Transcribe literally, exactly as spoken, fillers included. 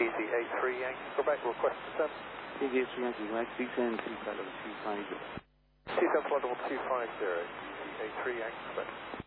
Easy eight three Yankee, Quebec, request descent. Easy eight three Yankee, Quebec, descend two flight level two five zero. Descent flight level two five zero, Easy eight three Yankee, Quebec.